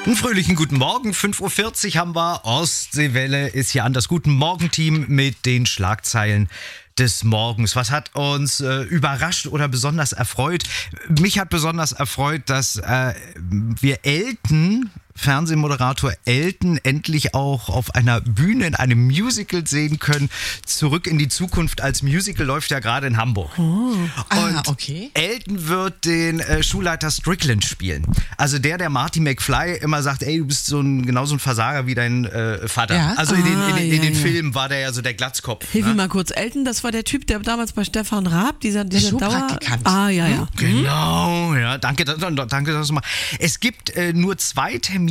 Einen fröhlichen guten Morgen, 5:40 Uhr haben wir. Ostseewelle ist hier an, das Guten Morgen-Team mit den Schlagzeilen des Morgens. Was hat uns überrascht oder besonders erfreut? Mich hat besonders erfreut, dass wir Fernsehmoderator Elton endlich auch auf einer Bühne in einem Musical sehen können. Zurück in die Zukunft als Musical läuft ja gerade in Hamburg. Und okay. Elton wird den Schulleiter Strickland spielen. Also der Marty McFly immer sagt, ey, du bist genauso ein Versager wie dein Vater. Ja? Also in den Filmen war der ja so der Glatzkopf. Hilf mir mal kurz, Elton, das war der Typ, der damals bei Stefan Raab, dieser Showpraktikant. Ja. Genau, ja, danke, dass du mal. Es gibt nur 2 Termine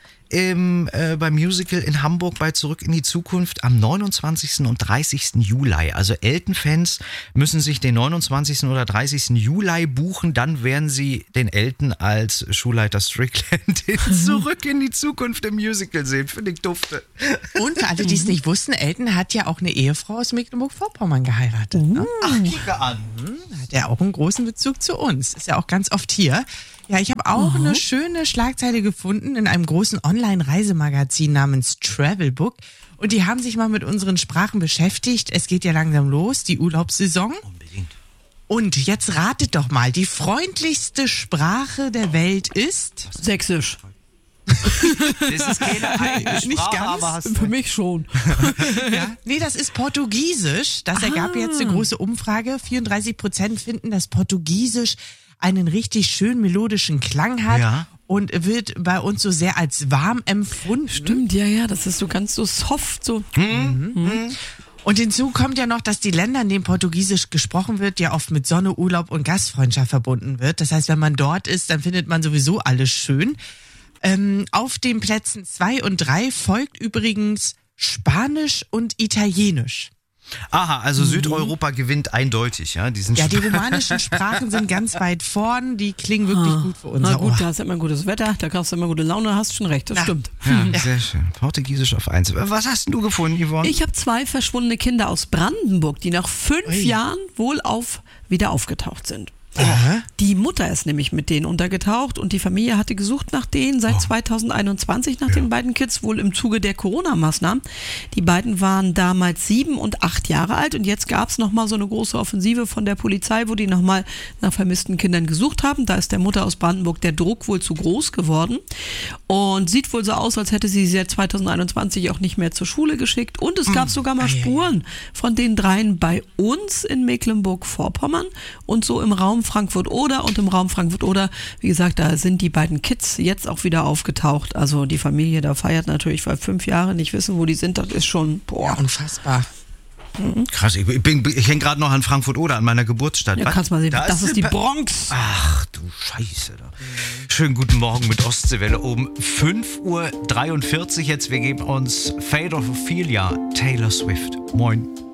beim Musical in Hamburg bei Zurück in die Zukunft am 29. und 30. Juli. Also Elton-Fans müssen sich den 29. oder 30. Juli buchen, dann werden sie den Elton als Schulleiter Strickland in Zurück in die Zukunft im Musical sehen. Finde ich dufte. Und für alle, die es nicht wussten, Elton hat ja auch eine Ehefrau aus Mecklenburg-Vorpommern geheiratet. Ne? Ach, kicke an. Hat ja auch einen großen Bezug zu uns. Ist ja auch ganz oft hier. Ja, ich habe auch eine schöne Schlagzeile gefunden in einem großen Online-Reisemagazin namens Travelbook. Und die haben sich mal mit unseren Sprachen beschäftigt. Es geht ja langsam los, die Urlaubssaison. Unbedingt. Und jetzt ratet doch mal, die freundlichste Sprache der Welt ist... Sächsisch. Das ist keine eigene Nicht Sprache, ganz. aber hast Für mich schon. Ja. Nee, das ist Portugiesisch. Das ergab jetzt eine große Umfrage. 34% finden, dass Portugiesisch einen richtig schön melodischen Klang hat. Ja. Und wird bei uns so sehr als warm empfunden. Stimmt, ja, das ist so ganz so soft. So. Und hinzu kommt ja noch, dass die Länder, in denen Portugiesisch gesprochen wird, ja oft mit Sonne, Urlaub und Gastfreundschaft verbunden wird. Das heißt, wenn man dort ist, dann findet man sowieso alles schön. Auf den Plätzen 2 und 3 folgt übrigens Spanisch und Italienisch. Aha, also Südeuropa gewinnt eindeutig, ja? Die romanischen Sprachen sind ganz weit vorn, die klingen wirklich gut für unser Na gut, Ohr. da hast du immer gutes Wetter, da kriegst du immer gute Laune, hast schon recht, das stimmt. Ja, sehr schön. Portugiesisch auf 1. Was hast denn du gefunden, Yvonne? Ich habe 2 verschwundene Kinder aus Brandenburg, die nach 5 Jahren wohl wieder aufgetaucht sind. Die Mutter ist nämlich mit denen untergetaucht und die Familie hatte gesucht nach denen seit 2021, nach den beiden Kids, wohl im Zuge der Corona-Maßnahmen. Die beiden waren damals 7 und 8 Jahre alt und jetzt gab es nochmal so eine große Offensive von der Polizei, wo die nochmal nach vermissten Kindern gesucht haben. Da ist der Mutter aus Brandenburg der Druck wohl zu groß geworden und sieht wohl so aus, als hätte sie seit 2021 auch nicht mehr zur Schule geschickt. Und es gab sogar mal Spuren von den 3 bei uns in Mecklenburg-Vorpommern und so im Raum Frankfurt-Oder und im Raum Frankfurt-Oder, wie gesagt, da sind die beiden Kids jetzt auch wieder aufgetaucht. Also die Familie da feiert natürlich, weil 5 Jahre nicht wissen, wo die sind, das ist schon, Ja, unfassbar. Krass, ich hänge gerade noch an Frankfurt-Oder, an meiner Geburtsstadt. Ja, kannst mal sehen, das ist die Bronx. Ach du Scheiße. Schönen guten Morgen mit Ostseewelle um 5:43 Uhr jetzt. Wir geben uns Fate of Ophelia, Taylor Swift. Moin.